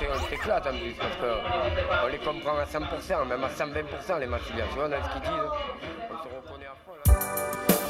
on s'éclate en plus parce qu'on les comprend à 100%, même à 120% les Massiliens. Tu vois, dans ce qu'ils disent, on se reconnaît à fond là.